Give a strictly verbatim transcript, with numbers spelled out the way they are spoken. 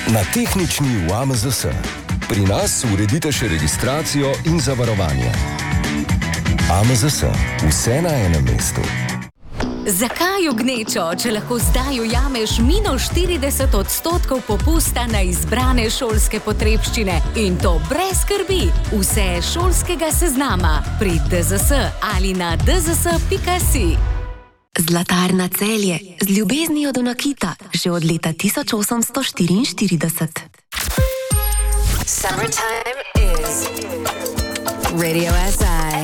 Na tehnični v A M Z S. Pri nas uredite še registracijo in zavarovanje. A M Z S. Vse na enem mestu. Zakaj v gnečo, če lahko zdaj ujameš minus štirideset odstotkov popusta na izbrane šolske potrebščine in to brez skrbi? Vse šolskega seznama pri D Z S ali na d z s pika si. Zlatarna Celje z ljubeznijo do nakita že od leta tisoč osemsto štiriinštirideset. Summertime is Radio S I.